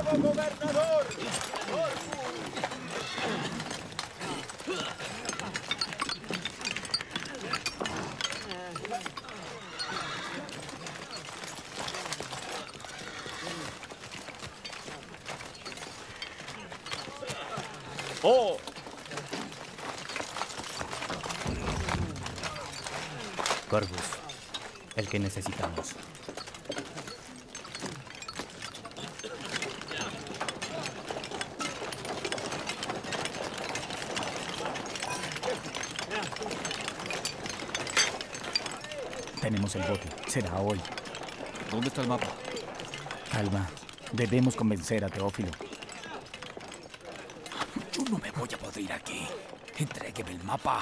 nuevo gobernador. ¡Oh! Corvus, el que necesitamos. Tenemos el bote. Será hoy. ¿Dónde está el mapa? Calma. Debemos convencer a Teófilo. Yo no me voy a poder ir aquí. Entrégueme el mapa.